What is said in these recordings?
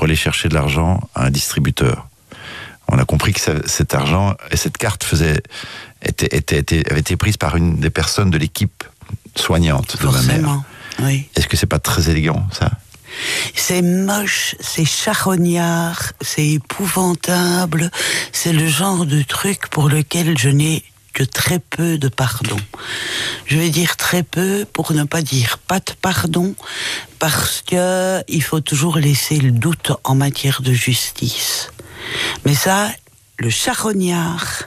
pour aller chercher de l'argent à un distributeur. On a compris que cet argent et cette carte avait été prise par une des personnes de l'équipe soignante de ma mère. Oui. Est-ce que c'est pas très élégant, ça? C'est moche, c'est charognard, c'est épouvantable. C'est le genre de truc pour lequel je n'ai que très peu de pardon. Je vais dire très peu pour ne pas dire pas de pardon, parce que il faut toujours laisser le doute en matière de justice. Mais ça, le charognard,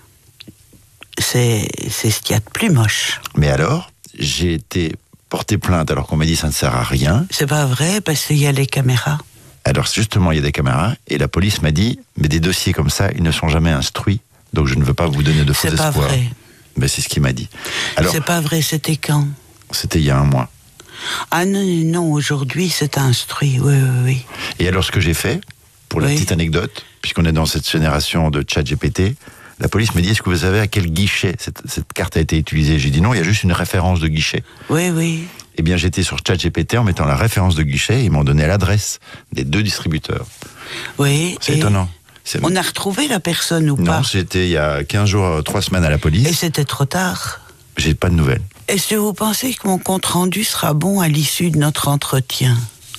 c'est ce qu'il y a de plus moche. Mais alors, j'ai été porté plainte alors qu'on m'a dit ça ne sert à rien. C'est pas vrai, parce qu'il y a les caméras. Alors justement, il y a des caméras, et la police m'a dit, mais des dossiers comme ça, ils ne sont jamais instruits, donc je ne veux pas vous donner de faux espoirs. C'est pas vrai. Mais c'est ce qu'il m'a dit. Alors, c'est pas vrai, c'était quand? C'était il y a 1 mois. Ah non, aujourd'hui c'est instruit, oui. Et alors ce que j'ai fait, pour la petite anecdote, puisqu'on est dans cette génération de ChatGPT, la police m'a dit, est-ce que vous savez à quel guichet cette carte a été utilisée? J'ai dit non, il y a juste une référence de guichet. Oui. Eh bien, j'étais sur ChatGPT en mettant la référence de guichet et ils m'ont donné l'adresse des 2 distributeurs. Oui. C'est étonnant. On a retrouvé la personne ou pas? Non, j'étais il y a 15 jours, 3 semaines à la police. Et c'était trop tard? J'ai pas de nouvelles. Est-ce que vous pensez que mon compte-rendu sera bon à l'issue de notre entretien?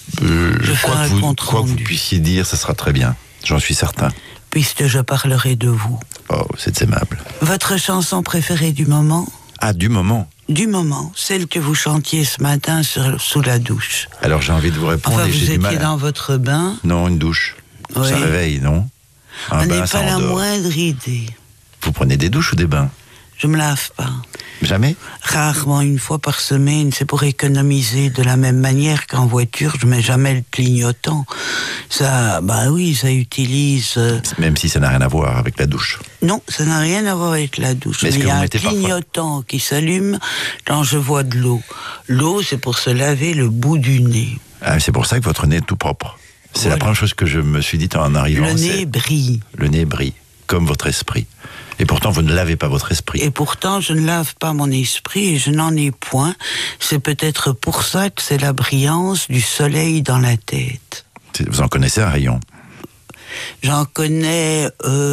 Je ferai un compte-rendu. Quoi que vous puissiez dire, ça sera très bien. J'en suis certain. Puisque je parlerai de vous. Oh, c'est aimable. Votre chanson préférée du moment? Ah, du moment? Du moment, celle que vous chantiez ce matin sous la douche. Alors j'ai envie de vous répondre. Enfin, et vous j'ai du mal étiez dans votre bain? Non, une douche. Oui. Ça réveille, non? On n'est pas la moindre idée. Vous prenez des douches ou des bains? Je me lave pas. Jamais? Rarement, 1 fois par semaine. C'est pour économiser. De la même manière qu'en voiture, je mets jamais le clignotant. Ça, ça utilise... Même si ça n'a rien à voir avec la douche. Non, ça n'a rien à voir avec la douche. Mais il y a un clignotant qui s'allume quand je vois de l'eau. L'eau, c'est pour se laver le bout du nez. Ah, c'est pour ça que votre nez est tout propre. C'est la première chose que je me suis dit en arrivant. Le nez brille. Le nez brille, comme votre esprit. Et pourtant, vous ne lavez pas votre esprit. Et pourtant, je ne lave pas mon esprit et je n'en ai point. C'est peut-être pour ça que c'est la brillance du soleil dans la tête. Vous en connaissez un rayon? J'en connais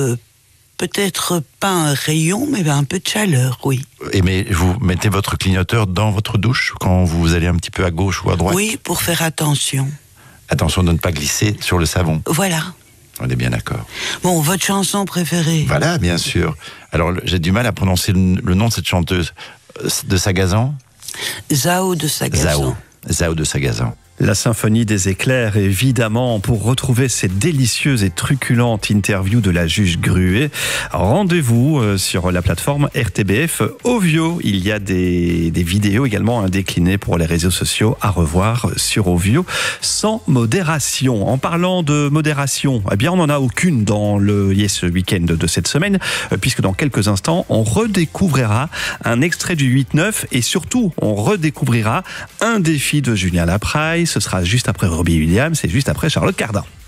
peut-être pas un rayon, mais un peu de chaleur, oui. Et mais vous mettez votre clignoteur dans votre douche quand vous allez un petit peu à gauche ou à droite? Oui, pour faire attention. Attention de ne pas glisser sur le savon. Voilà. On est bien d'accord. Bon, votre chanson préférée? Voilà, bien sûr. Alors, j'ai du mal à prononcer le nom de cette chanteuse. De Sagazan? Zao de Sagazan. Zao de Sagazan. La symphonie des éclairs, évidemment, pour retrouver cette délicieuse et truculente interview de la juge Gruet. Rendez-vous sur la plateforme RTBF Ovio. Il y a des vidéos également déclinées pour les réseaux sociaux à revoir sur Ovio sans modération. En parlant de modération, eh bien, on n'en a aucune dans le Yes Weekend de cette semaine, puisque dans quelques instants, on redécouvrira un extrait du 8-9 et surtout, on redécouvrira un défi de Julien Lapraille. Ce sera juste après Robbie Williams et juste après Charlotte Cardin.